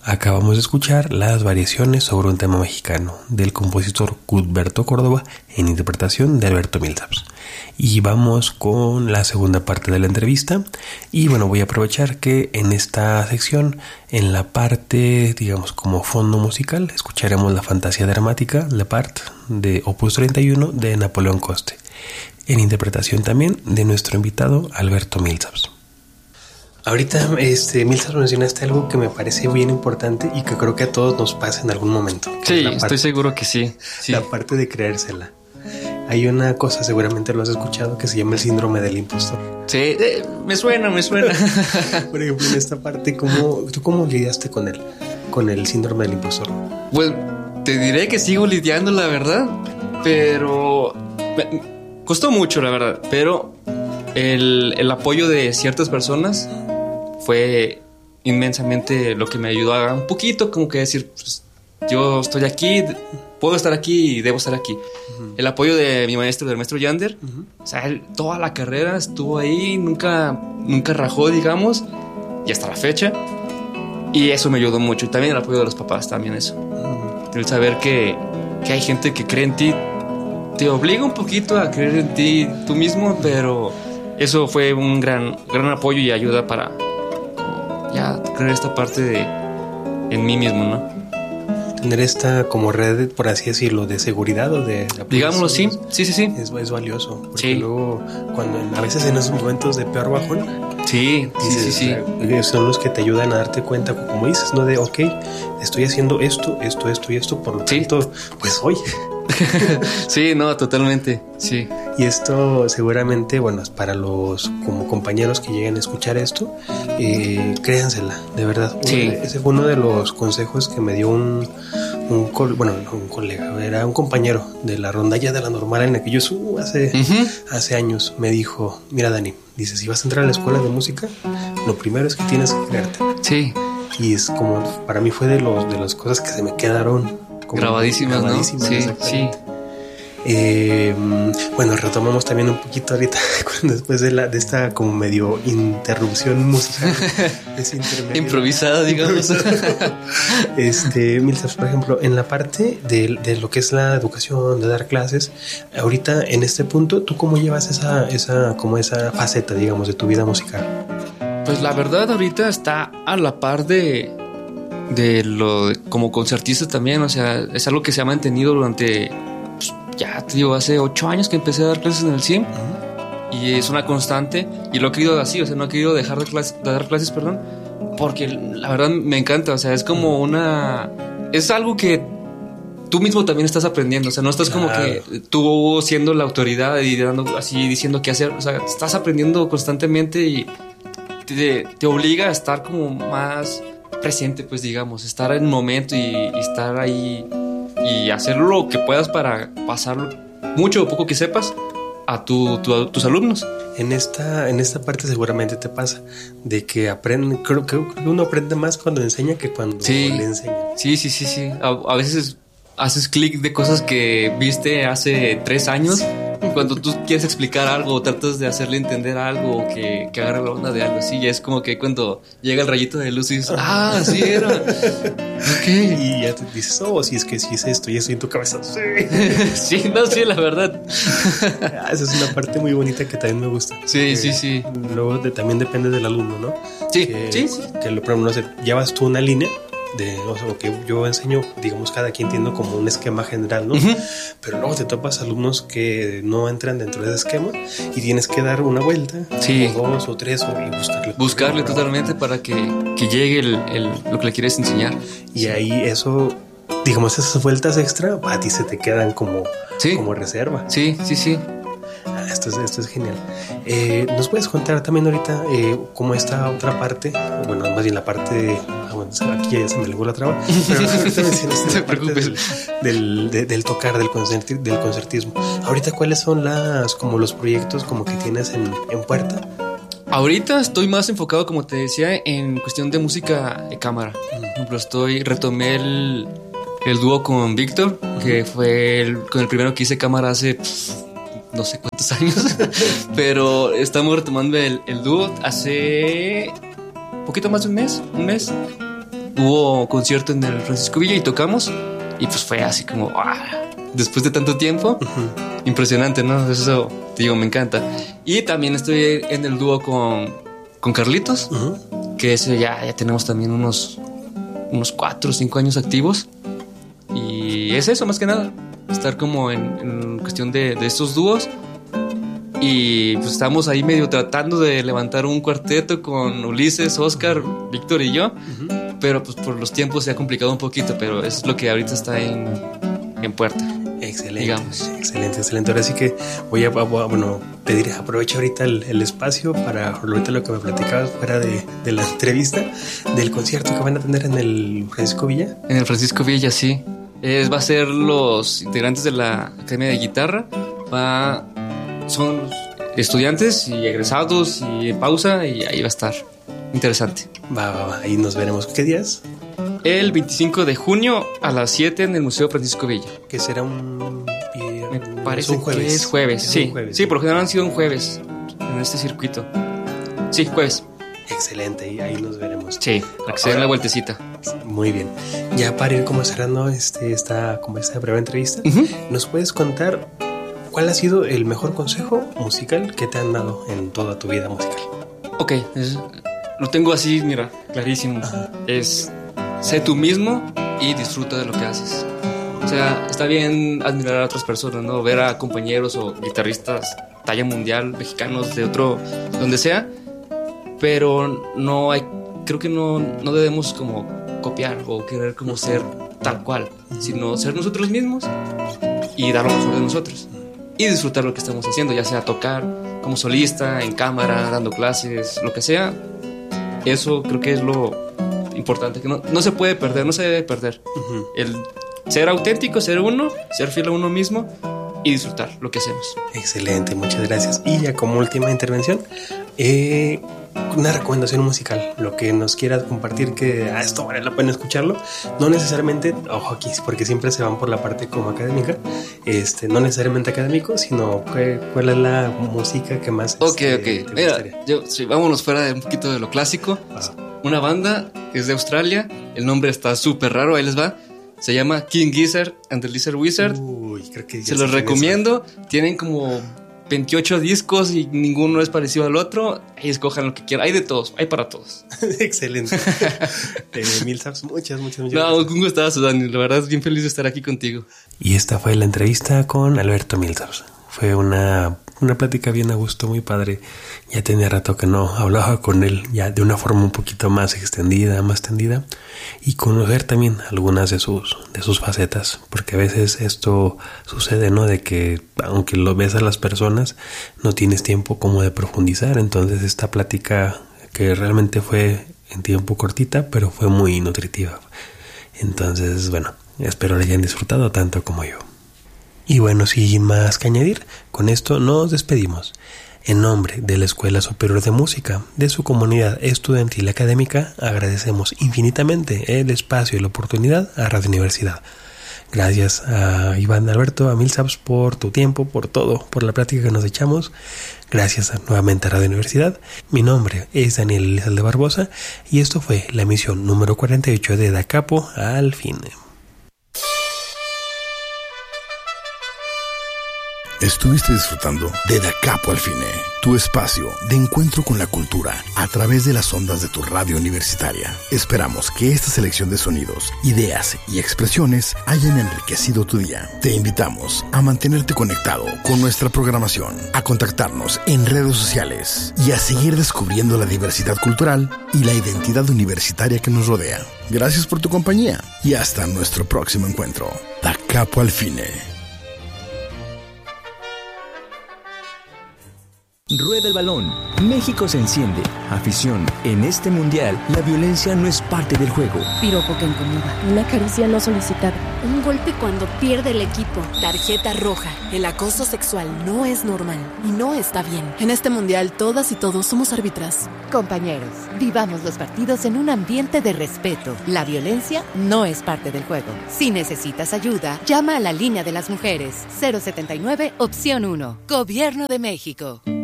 Acabamos de escuchar las variaciones sobre un tema mexicano del compositor Cuthberto Córdoba en interpretación de Alberto Milsaps. Y vamos con la segunda parte de la entrevista. Y bueno, voy a aprovechar que en esta sección, en la parte, digamos, como fondo musical, escucharemos la fantasía dramática, la parte de Opus 31 de Napoleón Coste, en interpretación también de nuestro invitado Alberto Milsaps. Ahorita, Milsaps, mencionaste algo que me parece bien importante y que creo que a todos nos pasa en algún momento. Sí, estoy seguro que sí. La parte de creérsela. Hay una cosa, seguramente lo has escuchado, que se llama el síndrome del impostor. Sí, me suena. Por ejemplo, en esta parte, ¿tú cómo lidiaste con el síndrome del impostor? Pues te diré que sigo lidiando, la verdad, pero me costó mucho, la verdad. Pero el apoyo de ciertas personas fue inmensamente lo que me ayudó a un poquito, como que decir, pues, yo estoy aquí, puedo estar aquí y debo estar aquí. Uh-huh. El apoyo de mi maestro, del maestro Yander, uh-huh. O sea, él toda la carrera estuvo ahí, nunca rajó, digamos, y hasta la fecha. Y eso me ayudó mucho. Y también el apoyo de los papás, también eso. Uh-huh. El saber que hay gente que cree en ti, te obliga un poquito a creer en ti tú mismo, pero eso fue un gran apoyo y ayuda para ya creer esta parte en mí mismo, ¿no? Tener esta como red, por así decirlo, de seguridad o de apoyo. Digámoslo, sí. Es valioso. Porque sí. Luego, a veces en esos momentos de peor bajón, sí. Son los que te ayudan a darte cuenta, como dices, ¿no? De, ok, estoy haciendo esto y esto, por lo tanto, pues hoy. Sí, no, totalmente, sí. Y esto seguramente, bueno, para los como compañeros que lleguen a escuchar esto, créansela, de verdad. Sí. Ese fue uno de los consejos que me dio un colega, era un compañero de la rondalla de la normal en la que yo subo hace años. Me dijo, mira, Dani, dice, si vas a entrar a la escuela de música, lo primero es que tienes que creerte. Sí. Y es como, para mí fue de las cosas que se me quedaron grabadísimas, ¿no? Sí. Bueno, retomamos también un poquito ahorita después de esta como medio interrupción musical improvisada, digamos. Milsaps, por ejemplo, en la parte de lo que es la educación, de dar clases, ahorita en este punto, ¿tú cómo llevas esa faceta, digamos, de tu vida musical? Pues la verdad ahorita está a la par de lo como concertista también, o sea, es algo que se ha mantenido durante, pues, ya te digo, hace 8 años que empecé a dar clases en el CIM. Uh-huh. Y es una constante y lo he querido así, o sea, no he querido dejar de dar clases, porque la verdad me encanta, o sea, es como es algo que tú mismo también estás aprendiendo, o sea, no estás como que tú siendo la autoridad y diciendo qué hacer, o sea, estás aprendiendo constantemente y te obliga a estar como más presente, pues digamos, estar en el momento y estar ahí y hacer lo que puedas para pasar mucho o poco que sepas a tus alumnos. En esta parte seguramente te pasa de que creo que uno aprende más cuando enseña que cuando le enseña. Sí. A veces haces clic de cosas que viste hace 3 años. Cuando tú quieres explicar algo o tratas de hacerle entender algo o que agarre la onda de algo así, ya es como que cuando llega el rayito de luz y dices, así era. Ok. Y ya te dices, si es que sí es esto y eso en tu cabeza. Sí. Sí, la verdad. Esa es una parte muy bonita que también me gusta. Sí. Luego también depende del alumno, ¿no? Sí. Que lo primero, no sé, llevas tú una línea lo que yo enseño, digamos, cada quien tiene como un esquema general, ¿no? Uh-huh. Pero luego te topas alumnos que no entran dentro de ese esquema y tienes que dar una vuelta, o 2 o 3, y buscarle totalmente para que llegue lo que le quieres enseñar. Y ahí eso, digamos, esas vueltas extra a ti se te quedan como reserva. Sí. Esto es genial. ¿Nos puedes contar también ahorita cómo está otra parte? Bueno, más bien la parte de... aquí ya se me lengó la traba. Pero ahorita mencionaste la parte del tocar, del concertismo. Ahorita, ¿cuáles son los proyectos como que tienes en puerta? Ahorita estoy más enfocado, como te decía, en cuestión de música de cámara. Por ejemplo, retomé el dúo con Víctor, que fue con el primero que hice cámara hace... no sé cuántos años, pero estamos retomando el dúo hace poquito más de un mes. hubo concierto en el Francisco Villa y tocamos. Y pues fue así como, después de tanto tiempo, impresionante, ¿no? Eso, te digo, me encanta. Y también estoy en el dúo con Carlitos, que ese ya tenemos también unos 4 o 5 años activos. Y es eso, más que nada, estar como en cuestión de estos dúos. Y pues estamos ahí medio tratando de levantar un cuarteto con Ulises, Oscar, Víctor y yo. Pero pues por los tiempos se ha complicado un poquito, pero eso es lo que ahorita está en puerta. Excelente, digamos. excelente. Ahora sí que voy a te diré, aprovecha ahorita el espacio para ahorita lo que me platicabas fuera de la entrevista, del concierto que van a tener en el Francisco Villa. En el Francisco Villa, sí. Va a ser los integrantes de la Academia de Guitarra. Son estudiantes y egresados y en pausa, y ahí va a estar interesante. Va, ahí nos veremos. ¿Qué días? El 25 de junio a las 7 en el Museo Francisco Villa. Que será un viernes. Me parece un jueves. que es jueves, sí. Jueves, sí, por lo general han sido un jueves en este circuito. Sí, jueves. Excelente, y ahí nos veremos. Sí, para que se den la vueltecita. Muy bien. Ya para ir como cerrando esta breve entrevista, ¿nos puedes contar cuál ha sido el mejor consejo musical que te han dado en toda tu vida musical? Ok, lo tengo así, mira, clarísimo. Es sé tú mismo y disfruta de lo que haces. O sea, está bien admirar a otras personas, ¿no? Ver a compañeros o guitarristas talla mundial, mexicanos de otro, donde sea, pero creo que no debemos como copiar o querer como ser tal cual, sino ser nosotros mismos y dar lo mejor de nosotros y disfrutar lo que estamos haciendo, ya sea tocar como solista, en cámara, dando clases, lo que sea. Eso creo que es lo importante, que no se puede perder, no se debe perder. El ser auténtico, ser uno, ser fiel a uno mismo y disfrutar lo que hacemos. Excelente, muchas gracias. Y ya como última intervención, una recomendación musical, lo que nos quieras compartir, que esto vale la pena escucharlo, no necesariamente, ojo aquí, porque siempre se van por la parte como académica, no necesariamente académico, sino cuál es la música que más te gustaría. Vámonos fuera de un poquito de lo clásico. Una banda que es de Australia, el nombre está súper raro, ahí les va. Se llama King Gizzard and the Lizard Wizard. Creo que se los recomiendo. Tienen como 28 discos y ninguno es parecido al otro. Ahí escojan lo que quieran. Hay de todos, hay para todos. Excelente. Milsaps, muchas gracias. No, un gustazo, Dani. La verdad, es bien feliz de estar aquí contigo. Y esta fue la entrevista con Alberto Milsaps. Fue una plática bien a gusto, muy padre. Ya tenía rato que no hablaba con él, ya de una forma un poquito más extendida, más tendida, y conocer también algunas de sus facetas, porque a veces esto sucede, ¿no? De que aunque lo ves a las personas, no tienes tiempo como de profundizar. Entonces esta plática, que realmente fue en tiempo cortita, pero fue muy nutritiva. Entonces, bueno, espero la hayan disfrutado tanto como yo. Y bueno, sin más que añadir, con esto nos despedimos. En nombre de la Escuela Superior de Música, de su comunidad estudiantil académica, agradecemos infinitamente el espacio y la oportunidad a Radio Universidad. Gracias a Iván, Alberto, a Milsaps por tu tiempo, por todo, por la plática que nos echamos. Gracias nuevamente a Radio Universidad. Mi nombre es Daniel Elizalde Barbosa y esto fue la emisión número 48 de Da Capo al Fin. Estuviste disfrutando de Da Capo al Fine, tu espacio de encuentro con la cultura a través de las ondas de tu radio universitaria. Esperamos que esta selección de sonidos, ideas y expresiones hayan enriquecido tu día. Te invitamos a mantenerte conectado con nuestra programación, a contactarnos en redes sociales y a seguir descubriendo la diversidad cultural y la identidad universitaria que nos rodea. Gracias por tu compañía y hasta nuestro próximo encuentro. Da Capo al Fine. Rueda el balón. México se enciende. Afición. En este mundial, la violencia no es parte del juego. Piropo que incomoda. Una caricia no solicitada. Un golpe cuando pierde el equipo. Tarjeta roja. El acoso sexual no es normal y no está bien. En este mundial, todas y todos somos árbitras. Compañeros, vivamos los partidos en un ambiente de respeto. La violencia no es parte del juego. Si necesitas ayuda, llama a la línea de las mujeres. 079, opción 1. Gobierno de México.